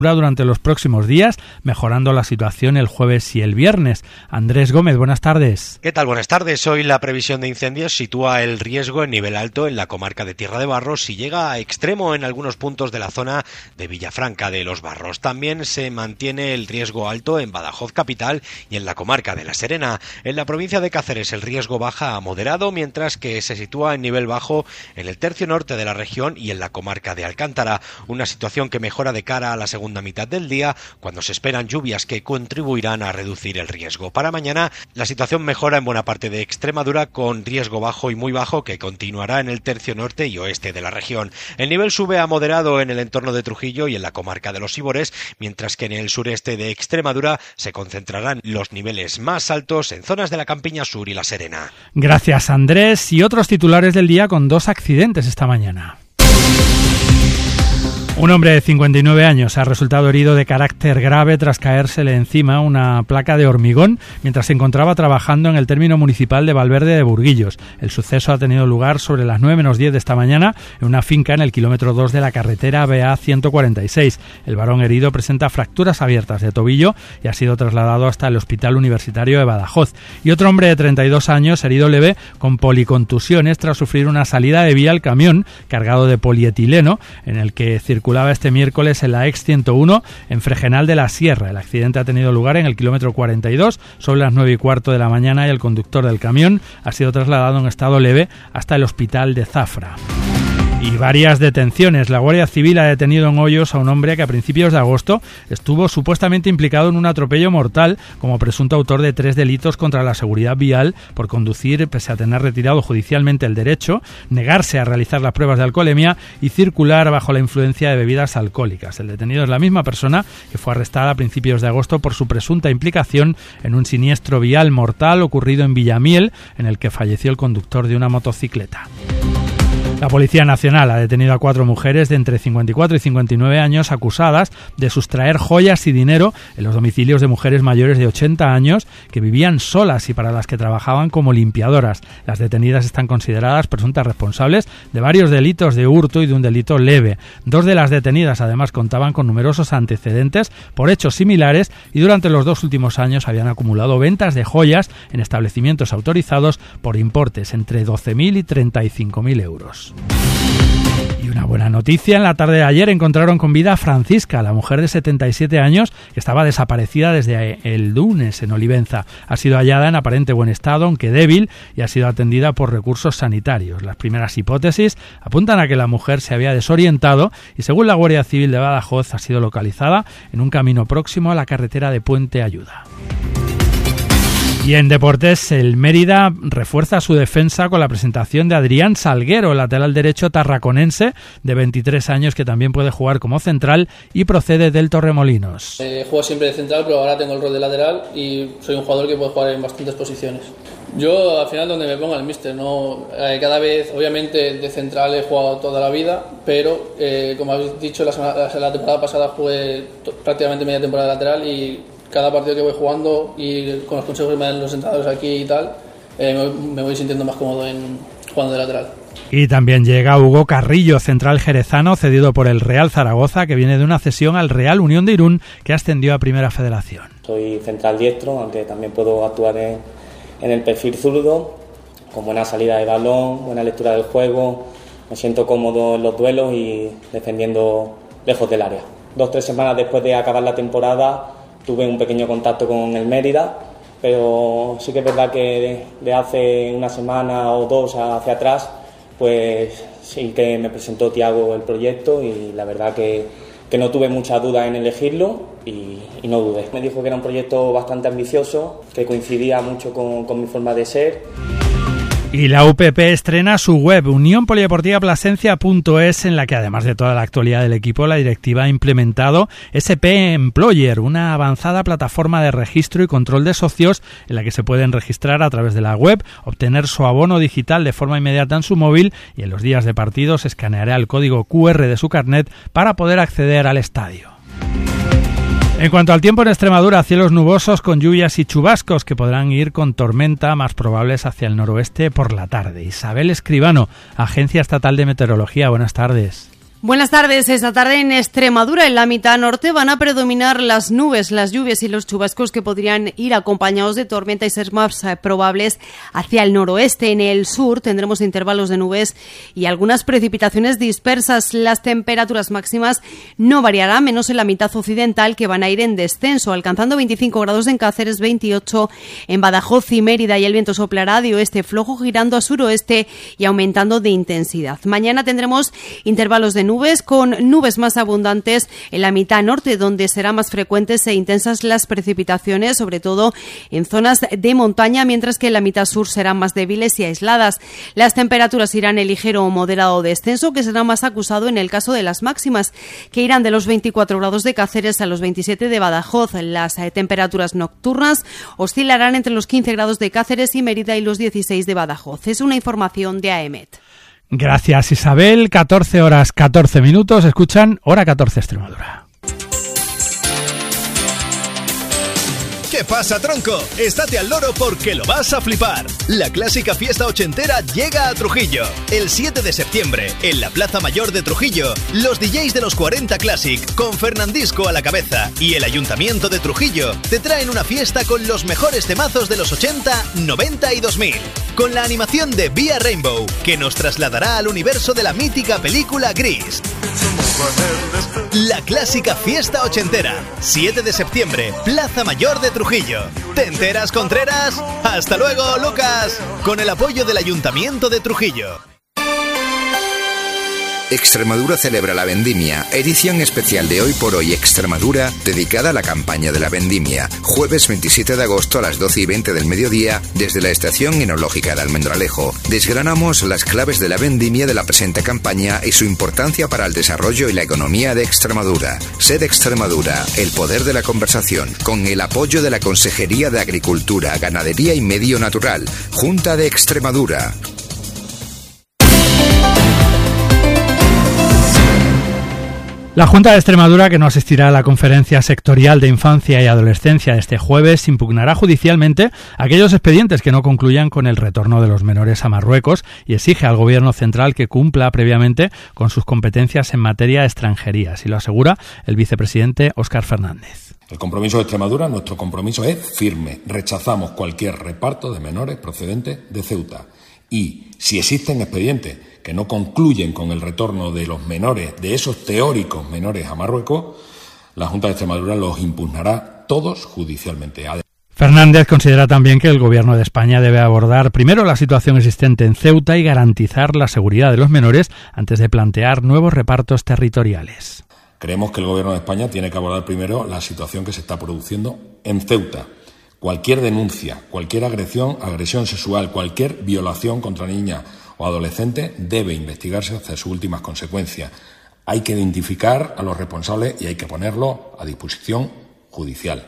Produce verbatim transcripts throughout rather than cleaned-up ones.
durante los próximos días, mejorando la situación el jueves y el viernes. Andrés Gómez, buenas tardes. ¿Qué tal? Buenas tardes. Hoy la previsión de incendios sitúa el riesgo en nivel alto en la comarca de Tierra de Barros y llega a extremo en algunos puntos de la zona de Villafranca de los Barros. También se mantiene el riesgo alto en Badajoz capital y en la comarca de La Serena. En la provincia de Cáceres el riesgo baja a moderado, mientras que se sitúa en nivel bajo en el tercio norte de la región y en la comarca de Alcántara. Una situación que mejora de cara a la segunda mitad del día, cuando se esperan lluvias que contribuirán a reducir el riesgo. Para mañana la situación mejora en buena parte de Extremadura, con riesgo bajo y muy bajo que continuará en el tercio norte y oeste de la región. El nivel sube a moderado en el entorno de Trujillo y en la comarca de los Ibores, mientras que en el sureste de Extremadura se concentrarán los niveles más altos en zonas de la Campiña Sur y La Serena. Gracias, Andrés. Y otros titulares del día con dos accidentes esta mañana. Un hombre de cincuenta y nueve años ha resultado herido de carácter grave tras caérsele encima una placa de hormigón mientras se encontraba trabajando en el término municipal de Valverde de Burguillos. El suceso ha tenido lugar sobre las nueve menos diez de esta mañana en una finca en el kilómetro dos de la carretera B A ciento cuarenta y seis. El varón herido presenta fracturas abiertas de tobillo y ha sido trasladado hasta el Hospital Universitario de Badajoz. Y otro hombre de treinta y dos años herido leve con policontusiones tras sufrir una salida de vía al camión cargado de polietileno en el que circulaba este miércoles en la ex ciento uno en Fregenal de la Sierra. El accidente ha tenido lugar en el kilómetro cuarenta y dos sobre las nueve y cuarto de la mañana y el conductor del camión ha sido trasladado en estado leve hasta el hospital de Zafra. Y varias detenciones. La Guardia Civil ha detenido en Hoyos a un hombre que a principios de agosto estuvo supuestamente implicado en un atropello mortal como presunto autor de tres delitos contra la seguridad vial por conducir pese a tener retirado judicialmente el derecho, negarse a realizar las pruebas de alcoholemia y circular bajo la influencia de bebidas alcohólicas. El detenido es la misma persona que fue arrestada a principios de agosto por su presunta implicación en un siniestro vial mortal ocurrido en Villamiel, en el que falleció el conductor de una motocicleta. La Policía Nacional ha detenido a cuatro mujeres de entre cincuenta y cuatro y cincuenta y nueve años acusadas de sustraer joyas y dinero en los domicilios de mujeres mayores de ochenta años que vivían solas y para las que trabajaban como limpiadoras. Las detenidas están consideradas presuntas responsables de varios delitos de hurto y de un delito leve. Dos de las detenidas además contaban con numerosos antecedentes por hechos similares y durante los dos últimos años habían acumulado ventas de joyas en establecimientos autorizados por importes entre doce mil y treinta y cinco mil euros. Y una buena noticia: en la tarde de ayer encontraron con vida a Francisca, la mujer de setenta y siete años que estaba desaparecida desde el lunes en Olivenza. Ha sido hallada en aparente buen estado, aunque débil, y ha sido atendida por recursos sanitarios. Las primeras hipótesis apuntan a que la mujer se había desorientado y, según la Guardia Civil de Badajoz, ha sido localizada en un camino próximo a la carretera de Puente Ayuda. Y en deportes, el Mérida refuerza su defensa con la presentación de Adrián Salguero, lateral derecho tarraconense de veintitrés años que también puede jugar como central y procede del Torremolinos. Eh, juego siempre de central, pero ahora tengo el rol de lateral y soy un jugador que puede jugar en bastantes posiciones. Yo al final donde me ponga el míster, no eh, cada vez, obviamente de central he jugado toda la vida, pero eh, como habéis dicho, la, semana, la, la temporada pasada jugué t- prácticamente media temporada de lateral y cada partido que voy jugando y con los consejos que me dan los entrenadores aquí y tal, eh, me, me voy sintiendo más cómodo en jugando de lateral. Y también llega Hugo Carrillo, central jerezano cedido por el Real Zaragoza, que viene de una cesión al Real Unión de Irún, que ascendió a Primera Federación. Soy central diestro, aunque también puedo actuar en, en el perfil zurdo, con buena salida de balón, buena lectura del juego, me siento cómodo en los duelos y defendiendo lejos del área. Dos o tres semanas después de acabar la temporada tuve un pequeño contacto con el Mérida, pero sí que es verdad que de hace una semana o dos hacia atrás, pues sí que me presentó Tiago el proyecto y la verdad que, que no tuve mucha duda en elegirlo y, y no dudé. Me dijo que era un proyecto bastante ambicioso, que coincidía mucho con, con mi forma de ser. Y la U P P estrena su web, unión polideportiva plasencia punto es, en la que además de toda la actualidad del equipo, la directiva ha implementado S P Employer, una avanzada plataforma de registro y control de socios en la que se pueden registrar a través de la web, obtener su abono digital de forma inmediata en su móvil y en los días de partidos escaneará el código Q R de su carnet para poder acceder al estadio. En cuanto al tiempo en Extremadura, cielos nubosos con lluvias y chubascos que podrán ir con tormenta, más probables hacia el noroeste por la tarde. Isabel Escribano, Agencia Estatal de Meteorología, buenas tardes. Buenas tardes. Esta tarde en Extremadura, en la mitad norte, van a predominar las nubes, las lluvias y los chubascos que podrían ir acompañados de tormenta y ser más eh, probables hacia el noroeste. En el sur tendremos intervalos de nubes y algunas precipitaciones dispersas. Las temperaturas máximas no variarán, menos en la mitad occidental, que van a ir en descenso, alcanzando veinticinco grados en Cáceres, veintiocho en Badajoz y Mérida, y el viento soplará de oeste flojo girando a suroeste y aumentando de intensidad. Mañana tendremos intervalos de nubes nubes con nubes más abundantes en la mitad norte, donde serán más frecuentes e intensas las precipitaciones, sobre todo en zonas de montaña, mientras que en la mitad sur serán más débiles y aisladas. Las temperaturas irán en ligero o moderado descenso, que será más acusado en el caso de las máximas, que irán de los veinticuatro grados de Cáceres a los veintisiete de Badajoz. Las eh, temperaturas nocturnas oscilarán entre los quince grados de Cáceres y Mérida y los dieciséis de Badajoz. Es una información de A E M E T. Gracias, Isabel. catorce horas catorce minutos. Escuchan Hora catorce Extremadura. ¿Qué pasa, tronco? Estate al loro porque lo vas a flipar. La clásica fiesta ochentera llega a Trujillo. El siete de septiembre, en la Plaza Mayor de Trujillo, los D Js de los cuarenta Classic, con Fernandisco a la cabeza, y el Ayuntamiento de Trujillo, te traen una fiesta con los mejores temazos de los ochenta, noventa y dos mil. Con la animación de Vía Rainbow, que nos trasladará al universo de la mítica película Gris. La clásica fiesta ochentera, siete de septiembre, Plaza Mayor de Trujillo. ¿Te enteras, Contreras? ¡Hasta luego, Lucas! Con el apoyo del Ayuntamiento de Trujillo. Extremadura celebra la vendimia, edición especial de Hoy por Hoy Extremadura, dedicada a la campaña de la vendimia. Jueves veintisiete de agosto a las doce y veinte del mediodía, desde la Estación Enológica de Almendralejo. Desgranamos las claves de la vendimia de la presente campaña y su importancia para el desarrollo y la economía de Extremadura. Sed Extremadura, el poder de la conversación, con el apoyo de la Consejería de Agricultura, Ganadería y Medio Natural, Junta de Extremadura. La Junta de Extremadura, que no asistirá a la conferencia sectorial de infancia y adolescencia de este jueves, impugnará judicialmente aquellos expedientes que no concluyan con el retorno de los menores a Marruecos y exige al Gobierno central que cumpla previamente con sus competencias en materia de extranjería, así lo asegura el vicepresidente Óscar Fernández. El compromiso de Extremadura, nuestro compromiso es firme. Rechazamos cualquier reparto de menores procedentes de Ceuta. Y si existen expedientes que no concluyen con el retorno de los menores, de esos teóricos menores a Marruecos, la Junta de Extremadura los impugnará todos judicialmente. Fernández considera también que el Gobierno de España debe abordar primero la situación existente en Ceuta y garantizar la seguridad de los menores antes de plantear nuevos repartos territoriales. Creemos que el Gobierno de España tiene que abordar primero la situación que se está produciendo en Ceuta. Cualquier denuncia, cualquier agresión, agresión sexual, cualquier violación contra niña o adolescente debe investigarse hasta sus últimas consecuencias. Hay que identificar a los responsables y hay que ponerlos a disposición judicial.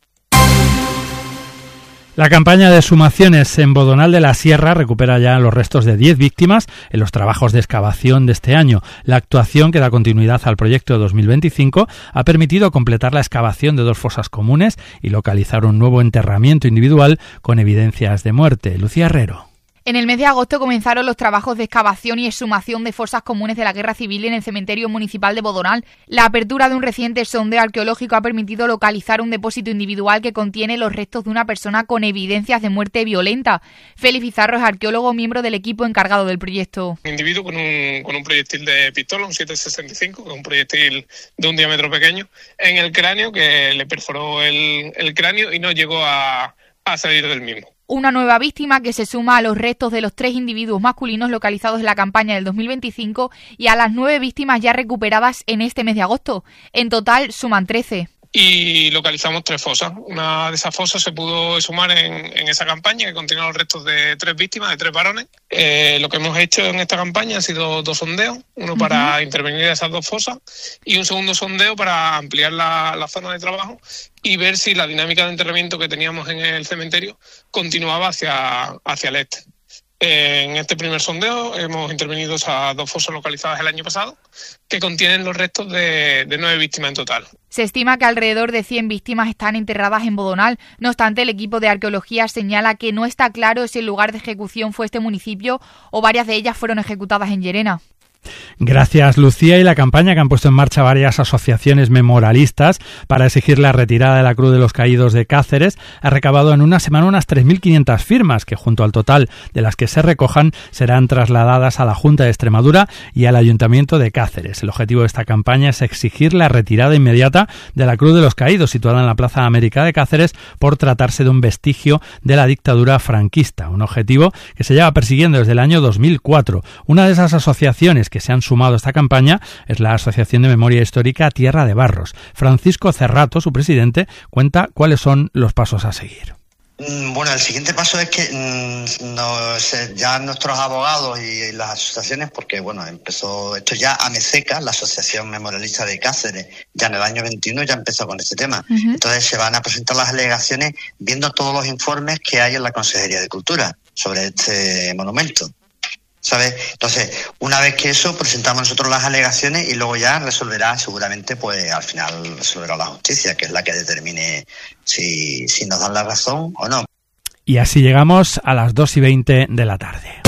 La campaña de exhumaciones en Bodonal de la Sierra recupera ya los restos de diez víctimas en los trabajos de excavación de este año. La actuación, que da continuidad al proyecto de dos mil veinticinco, ha permitido completar la excavación de dos fosas comunes y localizar un nuevo enterramiento individual con evidencias de muerte. Lucía Herrero. En el mes de agosto comenzaron los trabajos de excavación y exhumación de fosas comunes de la Guerra Civil en el cementerio municipal de Bodonal. La apertura de un reciente sondeo arqueológico ha permitido localizar un depósito individual que contiene los restos de una persona con evidencias de muerte violenta. Félix Pizarro es arqueólogo, miembro del equipo encargado del proyecto. Un individuo con un, con un proyectil de pistola, un siete sesenta y cinco, que es un proyectil de un diámetro pequeño, en el cráneo, que le perforó el, el cráneo y no llegó a, a salir del mismo. Una nueva víctima que se suma a los restos de los tres individuos masculinos localizados en la campaña del dos mil veinticinco y a las nueve víctimas ya recuperadas en este mes de agosto. En total suman trece. Y localizamos tres fosas. Una de esas fosas se pudo exhumar en, en esa campaña, que contiene los restos de tres víctimas, de tres varones. Eh, lo que hemos hecho en esta campaña han sido dos sondeos, uno para uh-huh. intervenir en esas dos fosas y un segundo sondeo para ampliar la, la zona de trabajo y ver si la dinámica de enterramiento que teníamos en el cementerio continuaba hacia, hacia el este. En este primer sondeo hemos intervenido esas dos fosas localizadas el año pasado, que contienen los restos de, de nueve víctimas en total. Se estima que alrededor de cien víctimas están enterradas en Bodonal. No obstante, el equipo de arqueología señala que no está claro si el lugar de ejecución fue este municipio o varias de ellas fueron ejecutadas en Llerena. Gracias, Lucía. Y la campaña que han puesto en marcha varias asociaciones memorialistas para exigir la retirada de la Cruz de los Caídos de Cáceres ha recabado en una semana unas tres mil quinientas firmas que, junto al total de las que se recojan, serán trasladadas a la Junta de Extremadura y al Ayuntamiento de Cáceres. El objetivo de esta campaña es exigir la retirada inmediata de la Cruz de los Caídos, situada en la Plaza América de Cáceres, por tratarse de un vestigio de la dictadura franquista, un objetivo que se lleva persiguiendo desde el año dos mil cuatro. Una de esas asociaciones que se han sumado a esta campaña es la Asociación de Memoria Histórica Tierra de Barros. Francisco Cerrato, su presidente, cuenta cuáles son los pasos a seguir. Bueno, el siguiente paso es que mmm, nos, ya nuestros abogados y las asociaciones, porque bueno, empezó esto ya AMECECA, la Asociación Memorialista de Cáceres, ya en el año veintiuno ya empezó con este tema. Uh-huh. Entonces se van a presentar las alegaciones viendo todos los informes que hay en la Consejería de Cultura sobre este monumento, ¿sabes? Entonces, una vez que eso, presentamos nosotros las alegaciones y luego ya resolverá, seguramente, pues al final resolverá la justicia, que es la que determine si, si nos dan la razón o no. Y así llegamos a las dos y veinte de la tarde.